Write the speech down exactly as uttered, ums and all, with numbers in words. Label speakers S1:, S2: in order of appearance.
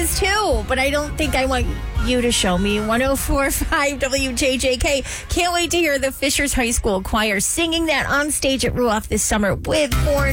S1: is too, but I don't think I want you to show me. one oh four point five W J J K. Can't wait to hear the Fishers High School Choir singing that on stage at Ruoff this summer with Born